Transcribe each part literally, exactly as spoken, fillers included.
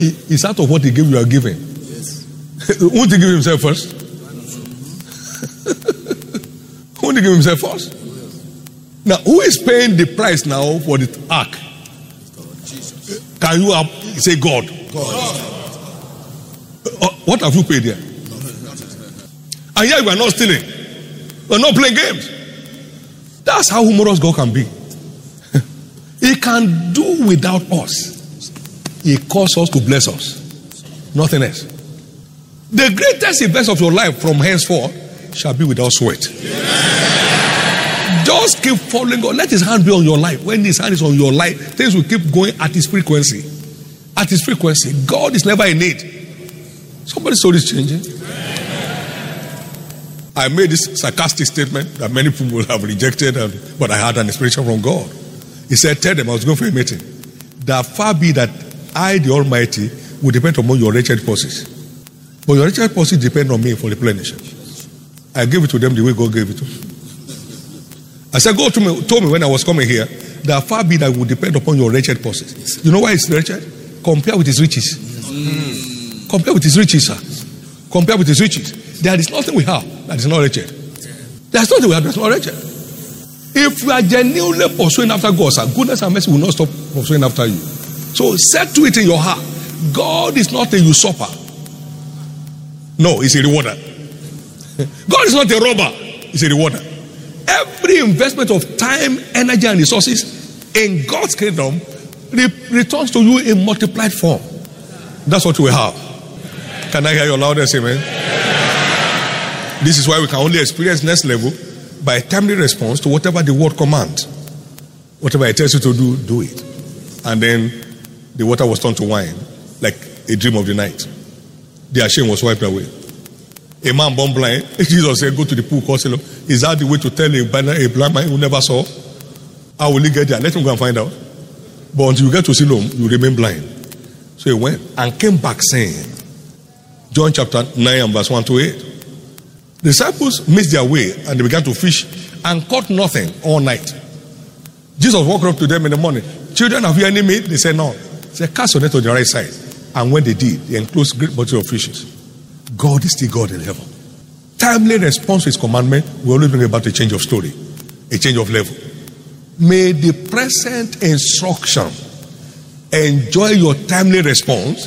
It's out of what he gave you are giving. Yes. Won't he give himself first? Won't he give himself first? Now, who is paying the price now for the ark? Jesus. Can you say God? God. Uh, what have you paid here? And yet we are not stealing. We are not playing games. That's how humorous God can be. He can do without us. He calls us to bless us. Nothing else. The greatest events of your life from henceforth shall be without sweat. Yeah. Just keep following God. Let his hand be on your life. When his hand is on your life, things will keep going at his frequency. At his frequency. God is never in need. Somebody's story is changing. I made this sarcastic statement that many people have rejected, and, but I had an inspiration from God. He said, tell them I was going for a meeting, that far be that I, the Almighty, will depend upon your wretched purses. But your wretched purses depend on me for replenishing. I gave it to them the way God gave it to me. I said, God told me, told me when I was coming here, that far be that will depend upon your wretched purses. You know why it's wretched? Compare with his riches. Mm. Compare with his riches, sir. Compare with his riches. There is nothing we have that is not wretched. There is nothing we have that is not wretched. If you are genuinely pursuing after God, sir, goodness and mercy will not stop pursuing after you. So set to it in your heart. God is not a usurper. No, he's a rewarder. God is not a robber. He's a rewarder. Every investment of time, energy, and resources in God's kingdom re- returns to you in multiplied form. That's what we have. Can I hear your loudest amen? This is why we can only experience next level by a timely response to whatever the word commands. Whatever it tells you to do, do it. And then the water was turned to wine, like a dream of the night. Their shame was wiped away. A man born blind, Jesus said, go to the pool, call Siloam. Is that the way to tell a blind, a blind man who never saw? How will he get there? Let him go and find out. But until you get to Siloam, you remain blind. So he went and came back saying, John chapter nine and verse one to eight. The disciples missed their way and they began to fish and caught nothing all night. Jesus walked up to them in the morning. Children, have you any meat? They said, no. He said, cast your net on the right side. And when they did, they enclosed great bottle of fishes. God is still God in heaven. Timely response to his commandment will always bring about a change of story, a change of level. May the present instruction enjoy your timely response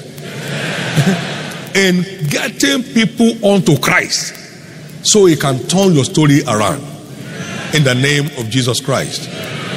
in getting people onto Christ so he can turn your story around in the name of Jesus Christ.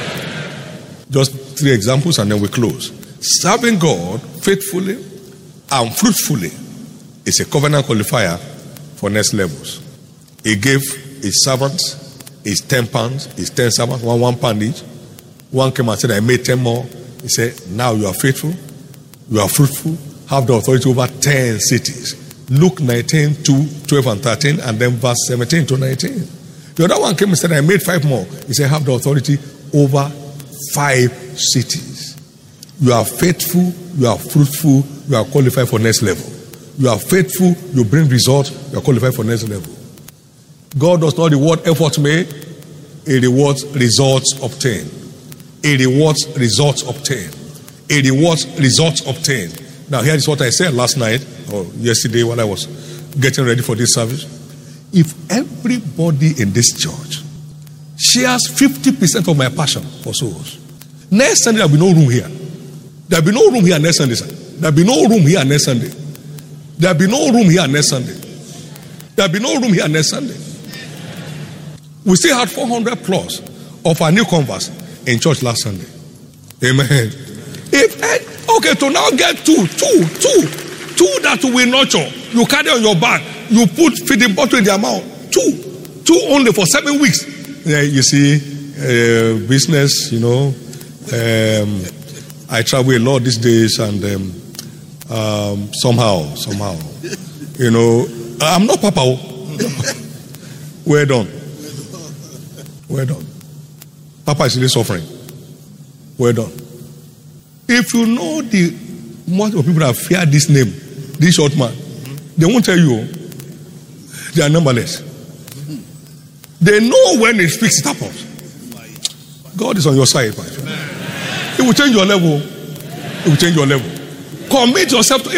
Just three examples and then we close. Serving God faithfully and fruitfully is a covenant qualifier for next levels. He gave his servants his ten pounds, his ten servants, one one pound each. One came and said, I made ten more. He said, now you are faithful, you are fruitful, have the authority over ten cities. Luke nineteen, two, twelve and thirteen, and then verse seventeen to nineteen. The other one came and said, I made five more. He said, have the authority over five cities. You are faithful, you are fruitful, you are qualified for next level. You are faithful, you bring results, you are qualified for next level. God does not reward effort made, he rewards results obtained. He rewards results obtained. He rewards results obtained. Now here is what I said last night or yesterday when I was getting ready for this service. If everybody in this church shares fifty percent of my passion for souls, next Sunday there will be no room here. There will be no room here next Sunday. There will be no room here next Sunday. There will be no room here next Sunday. There will be no room here next Sunday. We still had four hundred plus of our new converts in church last Sunday. Amen. If okay, to now get two, two, two, two that will nurture. You carry on your back. You put feeding bottle in their mouth. Two, two only for seven weeks. Yeah, you see, uh, business. You know, um, I travel a lot these days, and um, um, somehow, somehow, you know, I'm not Papa. We're done. We're done. Papa is really suffering. We're done. If you know the most of people that fear this name, this short man, they won't tell you. They are numberless. They know when it speaks, it happens. God is on your side, my friend. It will change your level. It will change your level. Commit yourself to